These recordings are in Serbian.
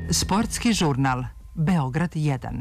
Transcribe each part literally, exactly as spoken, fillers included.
Sportski žurnal Beograd jedan.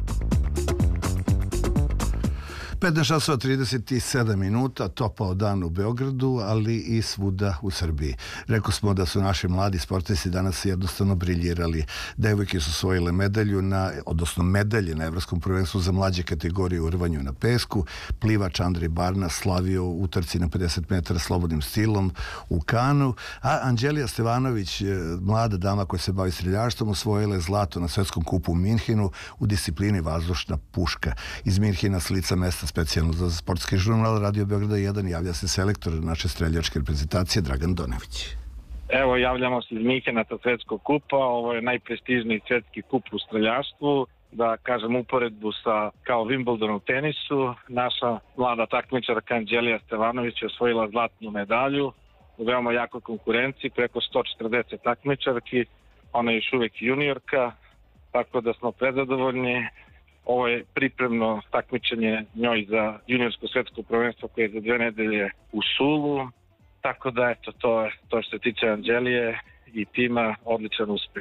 petnaest časova trideset sedam minuta, topao dan u Beogradu, ali i svuda u Srbiji. Rekao smo da su naši mladi sportisti danas jednostavno briljirali. Devojke su osvojile medalju, na, odnosno medalje na Evropskom prvenstvu za mlađe kategorije u rvanju na pesku. Plivač Andrej Barna slavio u utrci na pedeset metara slobodnim stilom u Kanu, a Anđelija Stevanović, mlada dama koja se bavi streljaštvom, osvojila je zlato na svetskom kupu u Minhenu u disciplini vazdušna puška. Iz Minhena s lica mesta specijalno za sportski žurnal Radio Beograda jedan javlja se selektor naše streljačke reprezentacije Dragan Donević. Evo, javljamo se iz Minhena sa svetskog kupa. Ovo je najprestižniji svetski kup u streljaštvu. Da kažem uporedbu sa kao Wimbledon u tenisu. Naša mlada takmičarka Anđelija Stevanović je osvojila zlatnu medalju u veoma jakoj konkurenciji, preko sto četrdeset takmičarki. Ona je još uvijek juniorka, tako da smo prezadovoljni. Ovo je pripremno takmičenje njoj za juniorsko svetsko prvenstvo koje je za dve nedelje u Sulu. Tako da, eto, to je to što se tiče Anđelije i tima, odličan uspeh.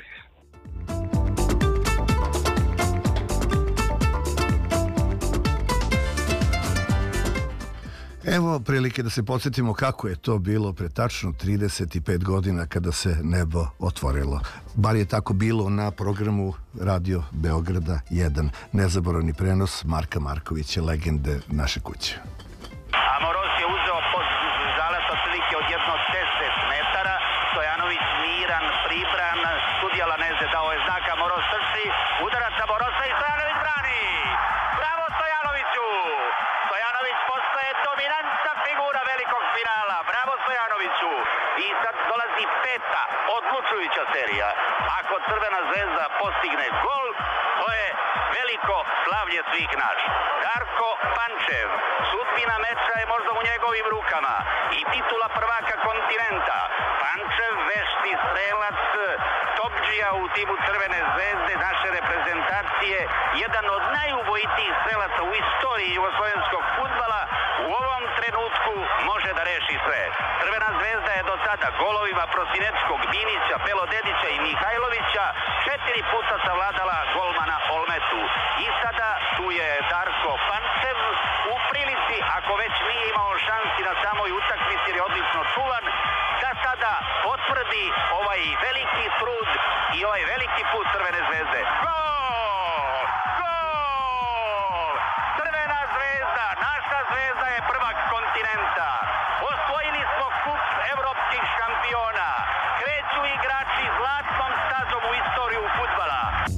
Evo prilike da se podsjetimo kako je to bilo pre tačno trideset pet godina kada se nebo otvorilo. Bar je tako bilo na programu Radio Beograda jedan. Nezaboravni prenos Marka Markovića, legende naše kuće. Amoros je uzeo pod zalet otprilike od jedno deset metara. Stojanović miran, pribran, sudija Laneze dao je znak, Amoros trči, udarac Amorosa i Stojanović brani. Bravo Stojanoviću! Stojanović postaje dominantna figura velikog finala. Bravo Stojanoviću! I sad dolazi peta odlučujuća serija. Ako Crvena zvezda postigne gol, to je veliko slavlje svih nas. Darko Pančev, sudbina meča je možda u njegovim rukama i titula prvaka kontinenta. Pančev, vešti strelac, topdžija u timu Crvene zvezde naše reprezentacije, jedan od najubojitijih strelaca u istoriji jugoslovenskog fudbala, u ovom trenutku može da reši sve. Crvena zvezda je do sada golovima Prosinečkog, Binića, Pelodedića i Mihajlovića četiri puta savladala golmana Olmetu. I sada tu je Darko Pančev u prilici, ako već nije imao šansi na samoj utakmici jer je odlično čuvan, da sada potvrdi ovaj veliki trud i ovaj veliki put Crvene zvezde. Gol! Gol! Crvena zvezda, naša zvezda je prvak kontinenta. Osvojili smo kup evropskih šampiona. Kreću igrači zlatnom stazom u istoriju fudbala.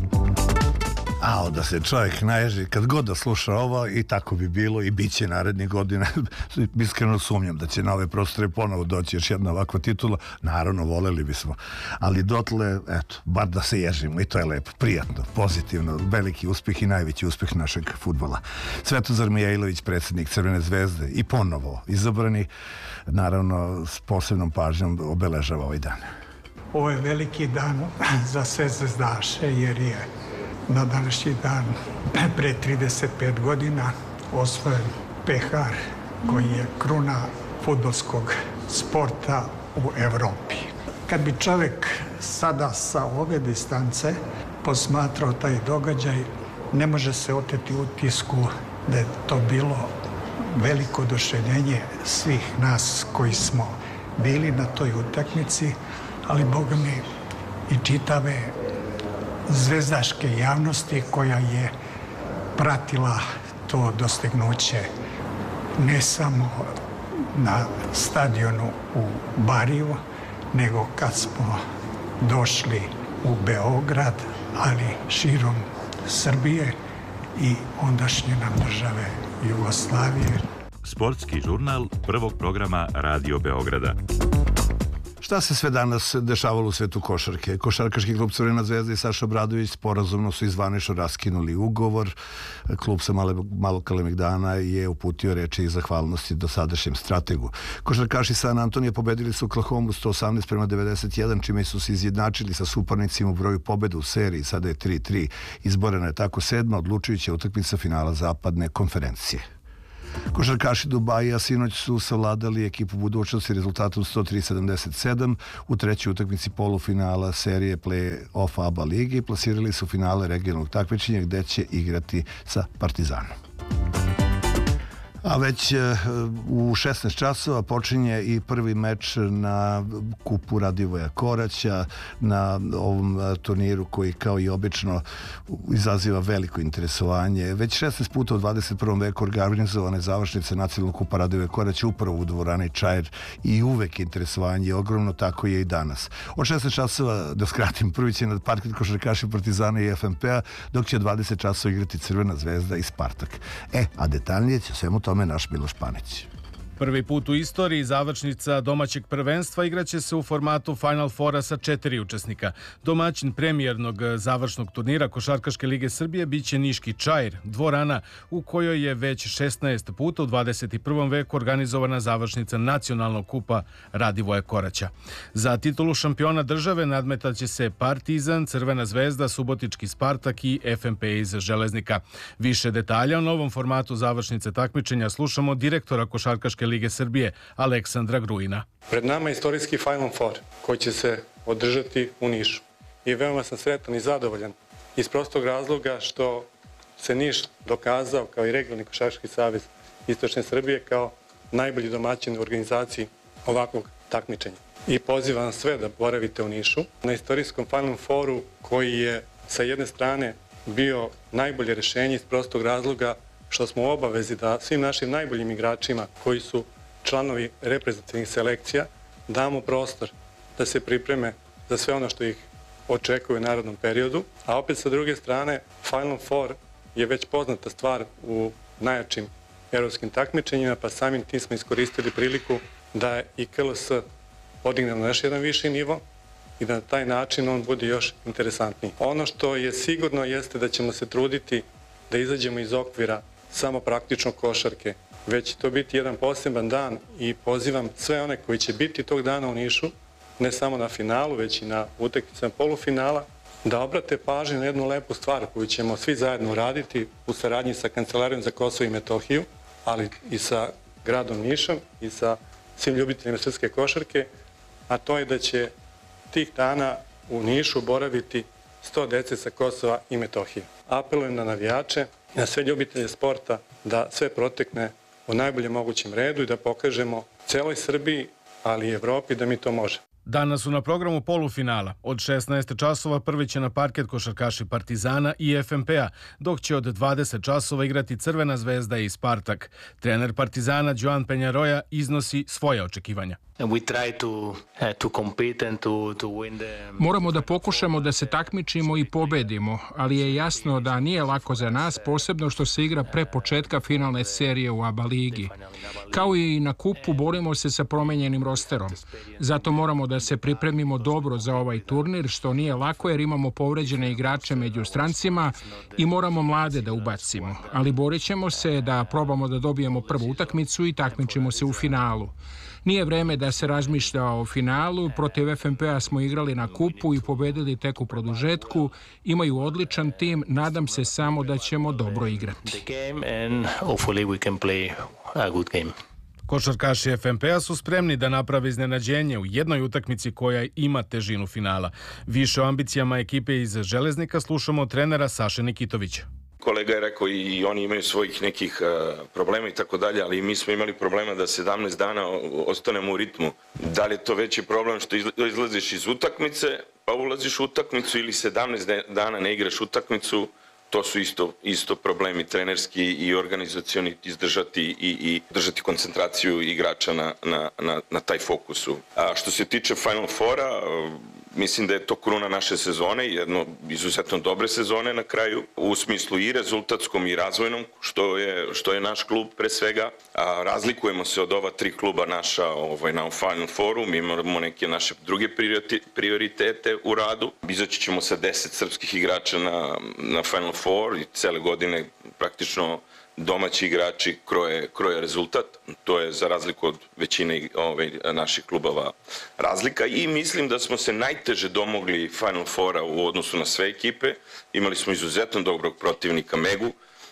A da se čovjek naježi kad god da sluša ovo, i tako bi bilo i bit će narednih godina. Iskreno sumnjam da će na ove prostore ponovo doći još jedna ovakva titula. Naravno, voleli bismo, ali dotle, eto, bar da se ježimo i to je lepo, prijatno, pozitivno, veliki uspjeh i najveći uspjeh našeg fudbala. Svetozar Mijailović, predsjednik Crvene zvezde i ponovo izabrani, naravno s posebnom pažnjom obeležava ovaj dan. Ovo je veliki dan za sve zvezdaše jer je na današnji dan pre trideset pet godina osvojen pehar koji je kruna fudbalskog sporta u Evropi. Kad bi čovjek sada sa ove distance posmatrao taj događaj, ne može se oteti utisku da je to bilo veliko oduševljenje svih nas koji smo bili na toj utakmici, ali Boga mi i čitave zvezdaške javnosti koja je pratila to dostignuće ne samo na stadionu u Bariju, nego kad smo došli u Beograd, ali širom Srbije i ondašnje nam države Jugoslavije. Sportski žurnal prvog programa Radio Beograda. Šta se sve danas dešavalo u svetu košarke? Košarkaški klub Crvena zvezda i Saša Obradović sporazumno su izvanično raskinuli ugovor. Klub sa Malog Kalemegdana je uputio reči i zahvalnosti dosadašnjem strategu. Košarkaši San Antonija pobedili su Oklahomu sto osamnaest prema devedeset jedan, čime su se izjednačili sa suparnicima u broju pobjeda u seriji. Sada je tri tri. Izborena je tako sedma odlučujuća utakmica finala zapadne konferencije. Košarkaši Dubaja sinoć su savladali ekipu budućnosti rezultatom sto tri sedamdeset sedam u trećoj utakmici polufinala serije play-off ABA ligi i plasirali su finale regionalnog takmičenja gde će igrati sa Partizanom. A već u šesnaest časova počinje i prvi meč na kupu Radivoja Koraća, na ovom turniru koji kao i obično izaziva veliko interesovanje. Već šesnaest puta u dvadeset prvom veku organizovane završnice nacionalnog kupa Radivoja Koraća upravo u dvorani Čair i uvek interesovanje je ogromno, tako je i danas. Od šesnaest časova, da skratim, prvi će na parket košarkaši Partizana i F M P-a, dok će dvadeset časova igrati Crvena zvezda i Spartak. E, a detaljnije će svemu tome naš Miloš Panić. Prvi put u istoriji završnica domaćeg prvenstva igraće se u formatu Final Fora sa četiri učesnika. Domaćin premijernog završnog turnira Košarkaške lige Srbije biće Niški Čair, dvorana u kojoj je već šesnaest puta u dvadeset prvom veku organizovana završnica nacionalnog kupa Radivoja Koraća. Za titulu šampiona države nadmetaće se Partizan, Crvena zvezda, Subotički Spartak i F M P iz Železnika. Više detalja o novom formatu završnice takmičenja slušamo direktora Košarkaške lige Srbije Aleksandra Grujina. Pred nama je istorijski Final Four koji će se održati u Nišu. I veoma sam sretan i zadovoljan iz prostog razloga što se Niš dokazao kao i regionalni košarkaški savez Istočne Srbije kao najbolji domaćin u organizaciji ovakvog takmičenja. I pozivam sve da boravite u Nišu na istorijskom Final Fouru koji je sa jedne strane bio najbolje rešenje iz prostog razloga što smo u obavezi da svim našim najboljim igračima koji su članovi reprezentativnih selekcija damo prostor da se pripreme za sve ono što ih očekuje u narodnom periodu, a opet sa druge strane Final Four je već poznata stvar u najjačim evropskim takmičenjima, pa samim tim smo iskoristili priliku da i K L S podignemo na još jedan viši nivo i da na taj način on bude još interesantniji. Ono što je sigurno jeste da ćemo se truditi da izađemo iz okvira samo praktično košarke, već će to biti jedan poseban dan i pozivam sve one koji će biti tog dana u Nišu, ne samo na finalu, već i na utakmicama polufinala, da obrate pažnju na jednu lepu stvar koju ćemo svi zajedno uraditi u saradnji sa Kancelarijom za Kosovo i Metohiju, ali i sa gradom Nišom i sa svim ljubiteljima srpske košarke, a to je da će tih dana u Nišu boraviti sto dece sa Kosova i Metohije. Apelujem na navijače, na sve ljubitelje sporta da sve protekne u najboljem mogućem redu i da pokažemo celoj Srbiji, ali i Evropi da mi to možemo. Danas su na programu polufinala. Od šesnaest časova prvi će na parket košarkaši Partizana i F M P-a, dok će od dvadeset časova igrati Crvena zvezda i Spartak. Trener Partizana Joan Penjaroja iznosi svoje očekivanja. Moramo da pokušamo da se takmičimo i pobedimo, ali je jasno da nije lako za nas, posebno što se igra pre početka finalne serije u ABA ligi. Kao i na kupu, borimo se sa promenjenim rosterom. Zato moramo da se pripremimo dobro za ovaj turnir, što nije lako jer imamo povređene igrače među strancima i moramo mlade da ubacimo. Ali borit ćemo se da probamo da dobijemo prvu utakmicu i takmičimo se u finalu. Nije vreme da se razmišlja o finalu, protiv F M P-a smo igrali na kupu i pobedili tek u produžetku, imaju odličan tim, nadam se samo da ćemo dobro igrati. Košarkaši F M P-a su spremni da naprave iznenađenje u jednoj utakmici koja ima težinu finala. Više o ambicijama ekipe iz Železnika slušamo od trenera Saše Nikitovića. Kolega je rekao i oni imaju svojih nekih problema i tako dalje, ali mi smo imali problema da sedamnaest dana ostanemo u ritmu. Da li je to veći problem što izlaziš iz utakmice, pa ulaziš u utakmicu ili sedamnaest dana ne igraš utakmicu, to su isto, isto problemi trenerski i organizacioni, izdržati i, i držati koncentraciju igrača na, na, na, na taj fokusu. A što se tiče Final Fora, mislim da je to kruna naše sezone, jedno izuzetno dobre sezone na kraju, u smislu i rezultatskom i razvojnom, što je, što je naš klub pre svega. A razlikujemo se od ova tri kluba naša ovaj, na Final Fouru, mi imamo neke naše druge prioritete u radu. Izaći ćemo sa deset srpskih igrača na, na Final Four i cele godine praktično domaći igrači kroje, kroje rezultat. To je za razliku od većine ovaj, naših klubova razlika i mislim da smo se najteže domogli Final Fora u odnosu na sve ekipe. Imali smo izuzetno dobrog protivnika Megu,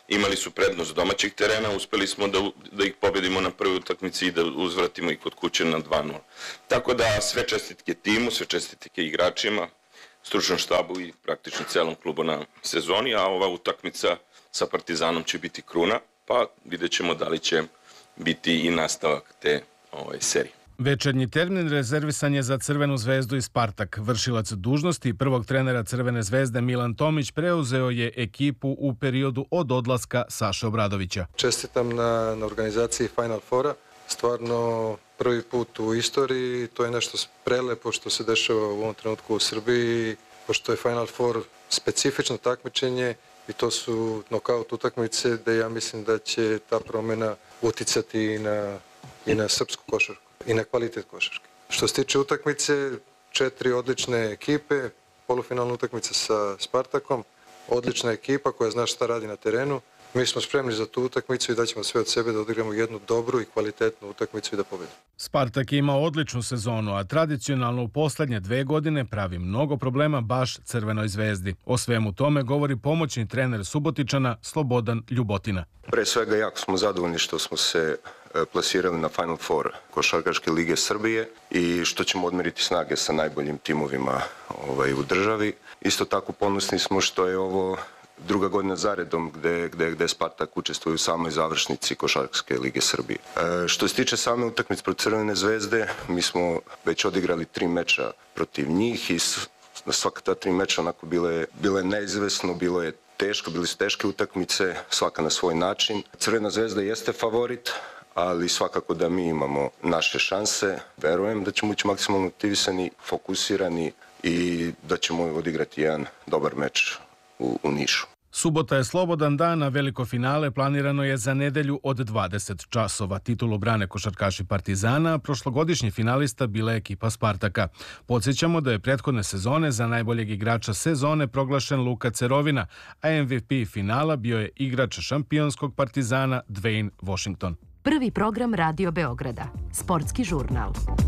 imali su prednost domaćih terena, uspeli smo da, da ih pobedimo na prvoj utakmici i da uzvratimo ih kod kuće na dva nula. Tako da sve čestitke timu, sve čestitke igračima, stručnom štabu i praktično celom klubu na sezoni, a ova utakmica sa Partizanom će biti kruna, pa vidjet ćemo da li će biti i nastavak te ovaj, serije. Večernji termin rezervisan je za Crvenu zvezdu i Spartak. Vršilac dužnosti prvog trenera Crvene zvezde Milan Tomić preuzeo je ekipu u periodu od odlaska Saše Obradovića. Čestitam na, na organizaciji Final Fora. Stvarno prvi put u istoriji, to je nešto prelepo što se dešava u ovom trenutku u Srbiji, pošto je Final Four specifično takmičenje i to su nokaut utakmice gde ja mislim da će ta promjena uticati i na, i na srpsku košarku i na kvalitet košarke. Što se tiče utakmice, četiri odlične ekipe, polufinalna utakmica sa Spartakom, odlična ekipa koja zna šta radi na terenu. Mi smo spremni za tu utakmicu i daćemo sve od sebe da odigramo jednu dobru i kvalitetnu utakmicu i da pobedimo. Spartak je imao odličnu sezonu, a tradicionalno u poslednje dve godine pravi mnogo problema baš Crvenoj zvezdi. O svemu tome govori pomoćni trener Subotičana Slobodan Ljubotina. Pre svega jako smo zadovoljni što smo se plasirali na Final Four Košarkaške lige Srbije i što ćemo odmeriti snage sa najboljim timovima ovaj, u državi. Isto tako ponosni smo što je ovo druga godina zaredom gde, gde, gde Spartak učestvuje u samoj završnici Košarkaške lige Srbije. E, što se tiče same utakmice protiv Crvene zvezde, mi smo već odigrali tri meča protiv njih i na svaka ta tri meča onako bile, bile neizvesno, bilo je teško, bile su teške utakmice, svaka na svoj način. Crvena zvezda jeste favorit, ali svakako da mi imamo naše šanse. Verujem da ćemo biti maksimalno motivisani, fokusirani i da ćemo odigrati jedan dobar meč u, u Nišu. Subota je slobodan dan, a veliko finale planirano je za nedelju od dvadeset časova. Titulu brane košarkaši Partizana, a prošlogodišnji finalista bila je ekipa Spartaka. Podsjećamo da je prethodne sezone za najboljeg igrača sezone proglašen Luka Cerovina, a M V P finala bio je igrač šampionskog Partizana Dwayne Washington. Prvi program Radio Beograda. Sportski žurnal.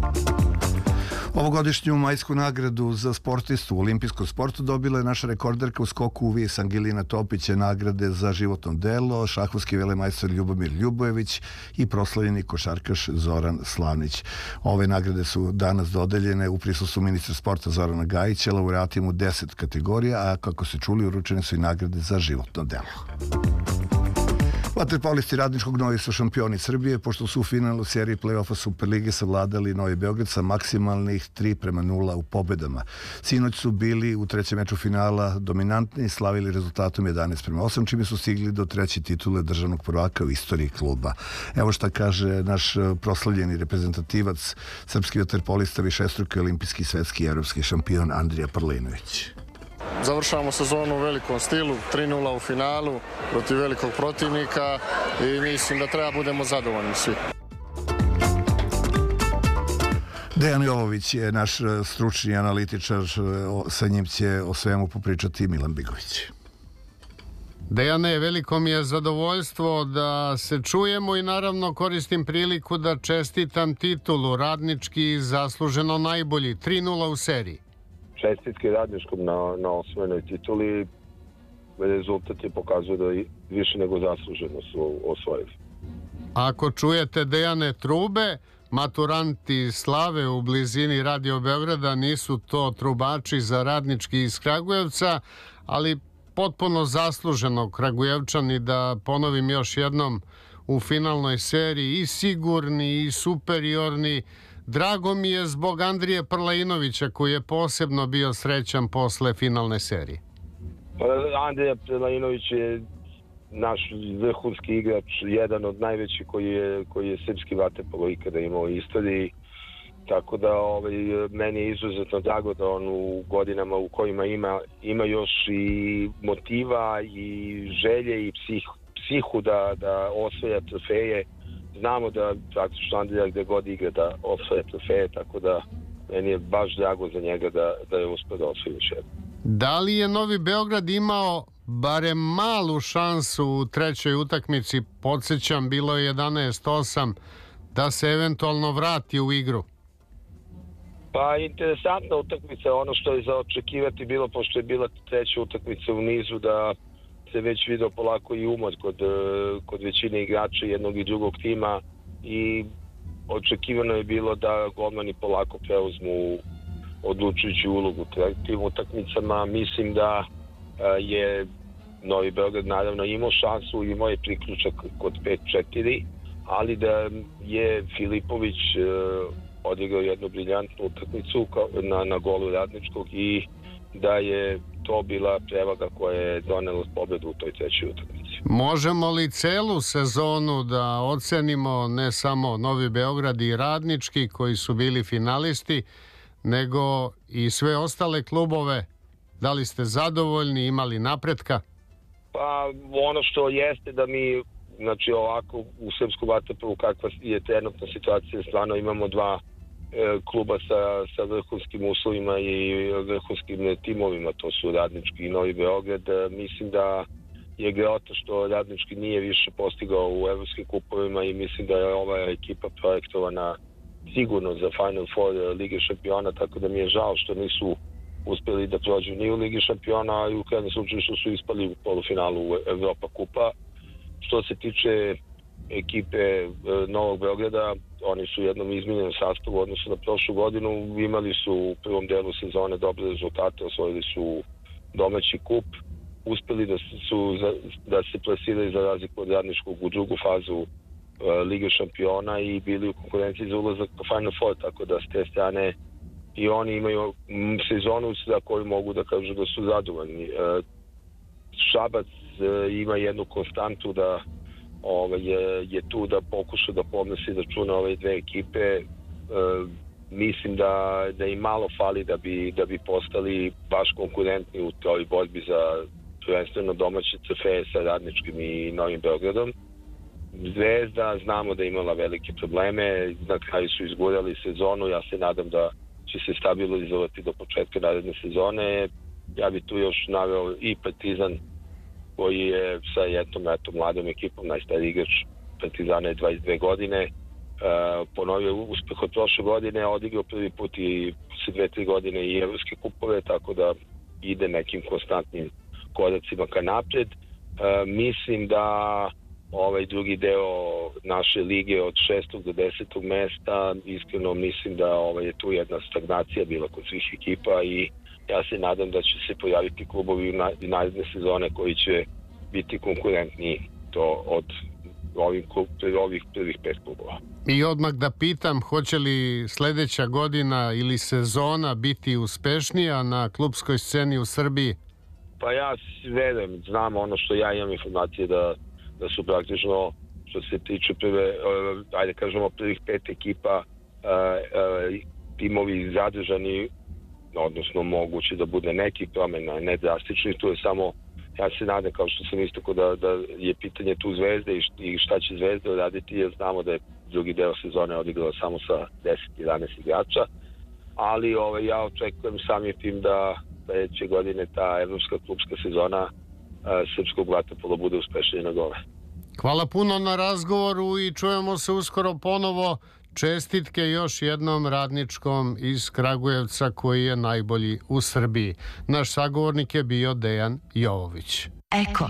Ovogodišnju majsku nagradu za sportistu u olimpijskom sportu dobila je naša rekorderka u skoku u vis Angelina Topić, nagrade za životno delo, šahovski velemajstor Ljubomir Ljubojević i proslavljeni košarkaš Zoran Slavnić. Ove nagrade su danas dodeljene u prisustvu ministra sporta Zorana Gajića, laureatima u deset kategorija, a kako se čuli, uručene su i nagrade za životno delo. Vaterpolisti Radničkog Novi su šampioni Srbije, pošto su u finalu serije play-offa Superlige savladali Novi Beograd sa maksimalnih tri prema nula u pobedama. Sinoć su bili u trećem meču finala dominantni i slavili rezultatom jedanaest prema osam, čime su stigli do treće titule državnog prvaka u istoriji kluba. Evo šta kaže naš proslavljeni reprezentativac, srpski vaterpolista, višestruki olimpijski, svetski i evropski šampion Andrija Prlinović. Završavamo sezonu u velikom stilu, tri nula u finalu protiv velikog protivnika i mislim da treba budemo zadovoljni svi. Dejan Jovović je naš stručni analitičar, sa njim će o svemu popričati Milan Bigović. Dejane, veliko mi je zadovoljstvo da se čujemo i naravno koristim priliku da čestitam titulu, Radnički zasluženo najbolji, tri nula u seriji. Čestitke Radničkom na, na osvojenoj tituli, rezultat je pokazuje da više nego zasluženo su osvojili. Ako čujete Dejane trube, maturanti slave u blizini Radio Beograda, nisu to trubači za Radnički iz Kragujevca, ali potpuno zasluženo Kragujevčani, da ponovim još jednom, u finalnoj seriji i sigurni i superiorni. Drago mi je zbog Andrije Prlinovića, koji je posebno bio srećan posle finalne serije. Andrija Prlinović je naš vrhunski igrač, jedan od najvećih koji je, koji je srpski vaterpolo ikada imao u istoriji. Tako da ovaj, meni je izuzetno drago da on u godinama u kojima ima, ima još i motiva i želje i psih, psihu da, da osvaja trofeje. Znamo da praktično Andrija gde god igra da osvaja trofeje, tako da meni je baš drago za njega da, da je uspio da osvoji još jedno. Da li je Novi Beograd imao barem malu šansu u trećoj utakmici, podsjećam, bilo je jedanaest osam, da se eventualno vrati u igru? Pa interesantna utakmica, ono što je za očekivati bilo, pošto je bila treća utakmica u nizu, da se već vidio polako i umor kod, kod većine igrača jednog i drugog tima i očekivano je bilo da golmani polako preuzmu odlučujuću ulogu u tim utakmicama. Mislim da je Novi Beograd naravno imao šansu, imao je priključak kod pet četiri, ali da je Filipović odigrao jednu briljantnu utakmicu na, na golu Radničkog i da je to bila prevaga koja je donela pobedu u toj trećoj utakmici. Možemo li celu sezonu da ocenimo ne samo Novi Beograd i Radnički koji su bili finalisti, nego i sve ostale klubove? Da li ste zadovoljni, imali napretka? Pa ono što jeste da mi, znači ovako u srpskom vaterpolu kakva je trenutna situacija, stvarno imamo dva e, kluba sa, sa vrhunskim uslovima i vrhunskim timovima, to su Radnički i Novi Beograd. E, mislim da je greota što Radnički nije više postigao u evropskim kupovima i mislim da je ova ekipa projektovana sigurno za Final Four Lige šampiona, tako da mi je žao što nisu uspjeli da prođu ni u Ligi šampiona, a i u krajnjem slučaju što su ispali u polufinalu Evropa kupa. Što se tiče ekipe e, Novog Beograda, oni su u jednom izmijenjenom sastavu u odnosu na prošlu godinu, imali su u prvom delu sezone dobre rezultate, osvojili su domaći kup, uspjeli da, su, da se plasiraju za razliku od Radničkog u drugu fazu e, Lige šampiona i bili u konkurenciji za ulazak na Final Four, tako da s te strane i oni imaju sezonu za koju mogu da kažu da su zadovoljni. Šabac ima jednu konstantu da ovaj, je, je tu da pokuša da pomesi računa ove dve ekipe. Mislim da, da im malo fali da bi, da bi postali baš konkurentni u toj borbi za prvenstveno domaće trofeje sa Radničkim i Novim Beogradom. Zvezda znamo da je imala velike probleme, na kraju su izgurali sezonu, ja se nadam da će se stabilizovati do početka naredne sezone. Ja bi tu još naveo i Partizan koji je sa jednom eto, mladom ekipom, najstariji igrač Partizana je dvadeset dve godine, e, ponovio uspeh od prošle godine, odigrao prvi put i se dve, tri godine i evropske kupove, tako da ide nekim konstantnim koracima ka napred. E, mislim da ovaj drugi deo naše lige od šestog do desetog mesta, iskreno mislim da ovaj, je tu jedna stagnacija bila kod svih ekipa i ja se nadam da će se pojaviti klubovi na, naredne sezone koji će biti konkurentniji to od ovih, ovih prvih pet klubova. I odmah da pitam, hoće li sledeća godina ili sezona biti uspešnija na klubskoj sceni u Srbiji? Pa ja verujem, znam ono što ja imam informacije da da su praktično, što se tiče prve, ajde kažemo, prvih pet ekipa, timovi zadržani, odnosno moguće da bude nekih promjena, ne drastičnih, tu je samo, ja se nadam, kao što sam istako, da, da je pitanje tu Zvezde i šta će Zvezda uraditi, jer znamo da je drugi deo sezone odigrala samo sa deset jedanaest igrača, ali ovaj, ja očekujem samim tim da sledeće godine ta evropska klubska sezona srpskog vaterpola bude uspešnije nego ove. Hvala puno na razgovoru i čujemo se uskoro ponovo. Čestitke još jednom Radničkom iz Kragujevca koji je najbolji u Srbiji. Naš sagovornik je bio Dejan Jovović. Eko.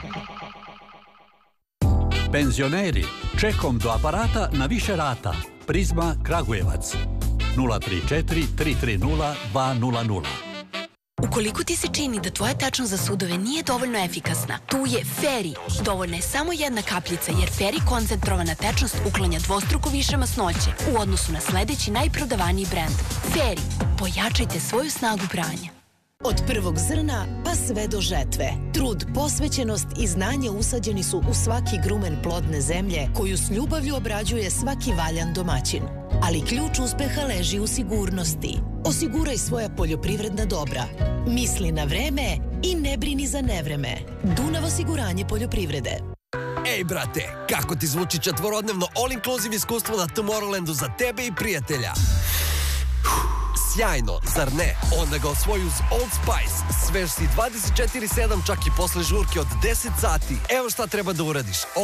Penzioneri, čekom do aparata na više rata. Prizma Kragujevac. nula tri četiri tri tri nula dva nula nula. Ukoliko ti se čini da tvoja tečnost za sudove nije dovoljno efikasna, tu je Feri. Dovoljna je samo jedna kapljica, jer Feri koncentrovana tečnost uklanja dvostruko više masnoće u odnosu na sledeći najprodavaniji brend. Feri, pojačajte svoju snagu pranja. Od prvog zrna pa sve do žetve. Trud, posvećenost i znanje usađeni su u svaki grumen plodne zemlje koju s ljubavlju obrađuje svaki valjan domaćin. Ali ključ uspeha leži u sigurnosti. Osiguraj svoja poljoprivredna dobra. Misli na vreme i ne brini za nevreme. Dunav osiguranje poljoprivrede. Ej, brate, kako ti zvuči četvorodnevno all-inclusive iskustvo na Tomorrowlandu za tebe i prijatelja? Sjajno, zar ne? Onda ga osvoji uz Old Spice. Svež si dvadeset četiri sedam čak i posle žurke od deset sati. Evo šta treba da uradiš.